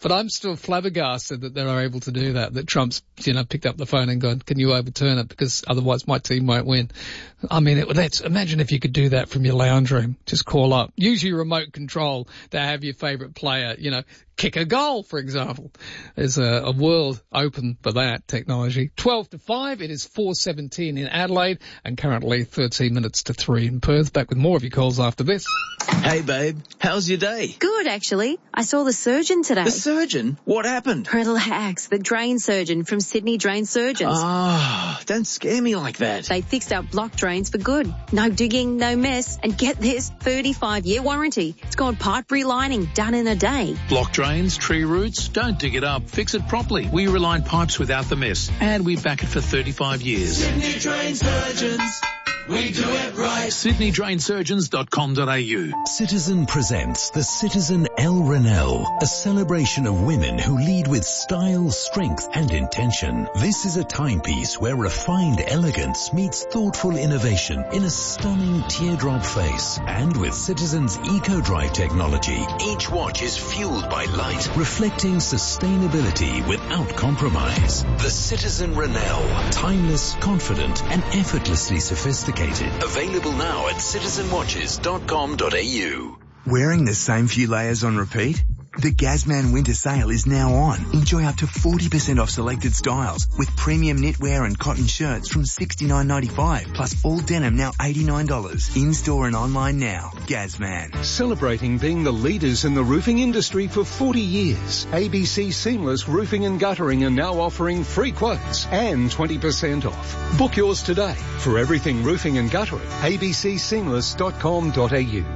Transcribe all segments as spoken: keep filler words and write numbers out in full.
But I'm still flabbergasted that they're able to do that, that Trump's, you know, picked up the phone and gone, can you overturn it? Because otherwise my team won't win. I mean, it, let's imagine if you could do that from your lounge room. Just call up. Use your remote control to have your favourite player, you know, kick a goal, for example. There's a, a world open for that technology. twelve to five, it is four seventeen in Adelaide and currently thirteen minutes to three in Perth. Back with more of your calls after this. Hey, babe. How's your day? Good, actually. I saw the surgeon today. The surgeon? What happened? Relax. The drain surgeon from Sydney Drain Surgeons. Ah, oh, don't scare me like that. They fixed our block drains for good. No digging, no mess. And get this, thirty-five year warranty. It's got pipe relining done in a day. Block drains, tree roots, don't dig it up. Fix it properly. We reline pipes without the mess. And we back it for thirty-five years. Sydney Drain Surgeons. We do it right. Sydney Drain Surgeons dot com dot a u. Citizen presents the Citizen El Renelle, a celebration of women who lead with style, strength and intention. This is a timepiece where refined elegance meets thoughtful innovation in a stunning teardrop face. And with Citizen's Eco-Drive technology, each watch is fueled by light, reflecting sustainability without compromise. The Citizen Renelle, timeless, confident and effortlessly sophisticated. Available now at citizen watches dot com dot a u. Wearing the same few layers on repeat? The Gazman winter sale is now on. Enjoy up to forty percent off selected styles with premium knitwear and cotton shirts from sixty-nine ninety-five plus all denim now eighty-nine dollars. In-store and online now. Gazman. Celebrating being the leaders in the roofing industry for forty years, A B C Seamless Roofing and Guttering are now offering free quotes and twenty percent off. Book yours today. For everything roofing and guttering, a b c seamless dot com dot a u.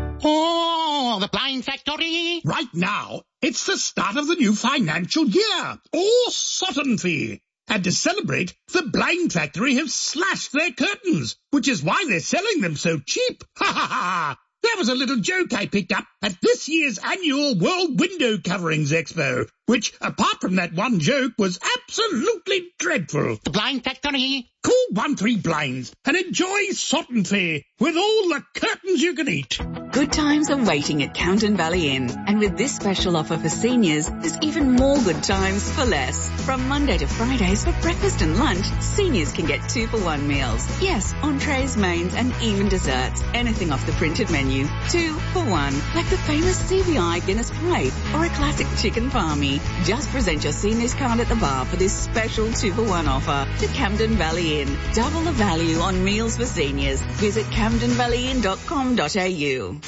Oh, the Blind Factory! Right now, it's the start of the new financial year. Oh, Sutton Fee! And to celebrate, the Blind Factory have slashed their curtains, which is why they're selling them so cheap. Ha ha ha! That was a little joke I picked up at this year's annual World Window Coverings Expo, which, apart from that one joke, was absolutely dreadful. The Blind Factory. Call one three blinds and enjoy Sutton Fee with all the curtains you can eat. Good times are waiting at Camden Valley Inn. And with this special offer for seniors, there's even more good times for less. From Monday to Fridays for breakfast and lunch, seniors can get two for one meals. Yes, entrees, mains and even desserts. Anything off the printed menu. Two for one. Like the famous C V I Guinness Plate or a classic chicken palmy. Just present your seniors card at the bar for this special two for one offer to Camden Valley Inn. Double the value on meals for seniors. Visit camden valley inn dot com dot a u.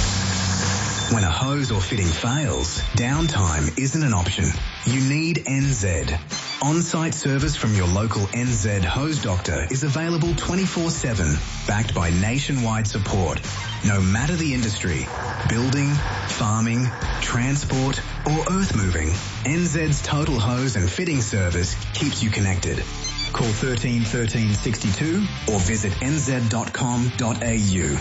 When a hose or fitting fails, downtime isn't an option. You need N Z. On-site service from your local N Z hose doctor is available twenty-four seven, backed by nationwide support. No matter the industry, building, farming, transport or earth moving, N Z's total hose and fitting service keeps you connected. Call thirteen thirteen sixty-two or visit n z dot com dot a u.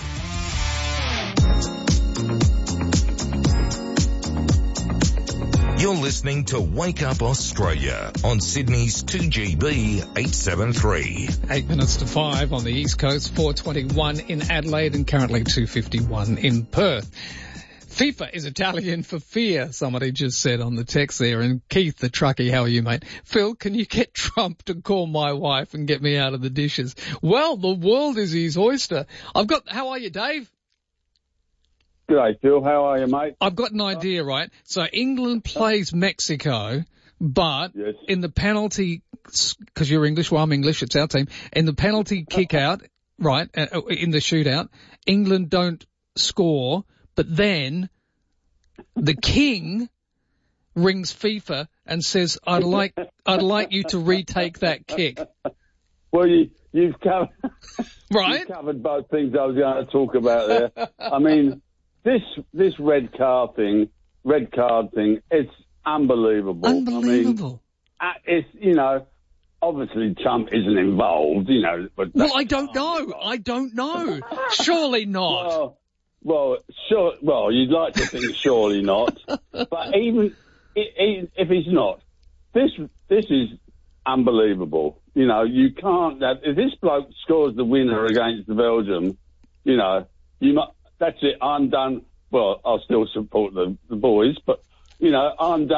You're listening to Wake Up Australia on Sydney's two G B eight seventy-three. Eight minutes to five on the East Coast, four twenty-one in Adelaide and currently two fifty-one in Perth. FIFA is Italian for fear, somebody just said on the text there. And Keith, the truckie, how are you, mate? Phil, can you get Trump to call my wife and get me out of the dishes? Well, the world is his oyster. I've got, how are you, Dave? G'day, Phil. How are you, mate? I've got an idea, right? So England plays Mexico, but yes. in the penalty, because you're English, well, I'm English, it's our team, in the penalty kick out, right, uh, in the shootout, England don't score, but then the king rings FIFA and says, I'd like, I'd like you to retake that kick. Well, you, you've covered, right? You've covered both things I was going to talk about there. I mean, This this red card thing, red card thing, it's unbelievable. Unbelievable. I mean, it's, you know, obviously Trump isn't involved, you know. But well, I don't know. I don't know. Surely not. Well, well, sure. Well, you'd like to think surely not. But even if he's not, this this is unbelievable. You know, you can't. If this bloke scores the winner against Belgium, you know, you might. That's it. I'm done. Well, I'll still support the, the boys, but, you know, I'm done.